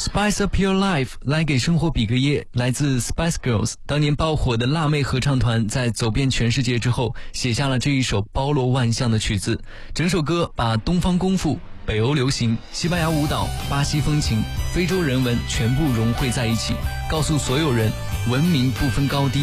Spice Up Your Life 来给生活比个耶，来自 Spice Girls 当年爆火的辣妹合唱团，在走遍全世界之后写下了这一首包罗万象的曲子。整首歌把东方功夫、北欧流行、西班牙舞蹈、巴西风情、非洲人文全部融汇在一起，告诉所有人文明不分高低，